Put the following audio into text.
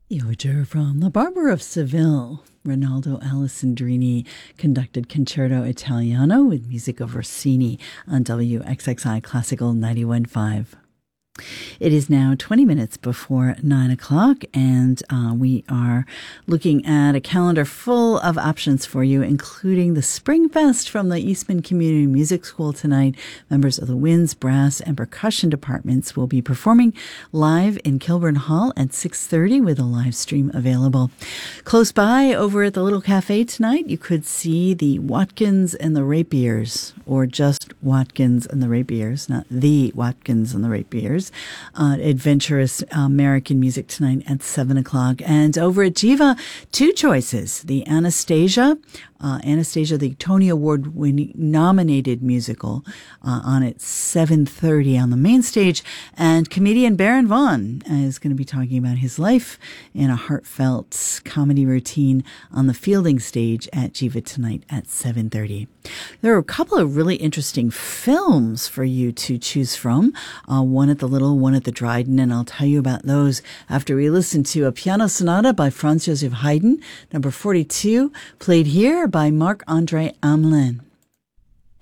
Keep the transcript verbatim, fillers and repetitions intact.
The overture from The Barber of Seville. Rinaldo Alessandrini conducted Concerto Italiano with music of Rossini on W X X I Classical ninety-one point five. It is now twenty minutes before nine o'clock, and uh, we are looking at a calendar full of options for you, including the Spring Fest from the Eastman Community Music School tonight. Members of the winds, brass, and percussion departments will be performing live in Kilburn Hall at six thirty with a live stream available. Close by, over at the Little Cafe tonight, you could see the Watkins and the Rapiers, or just Watkins and the Rapiers, not the Watkins and the Rapiers. Uh, adventurous American music tonight at seven o'clock. And over at Jiva, two choices. The Anastasia, uh, Anastasia, the Tony Award winning nominated musical uh, on at seven thirty on the main stage. And comedian Baron Vaughn is going to be talking about his life in a heartfelt comedy routine on the Fielding stage at Jiva tonight at seven thirty. There are a couple of really interesting films for you to choose from. Uh, one at the Little, one at the Dryden, and I'll tell you about those after we listen to a piano sonata by Franz Joseph Haydn, number forty-two, played here by Marc-André Hamelin.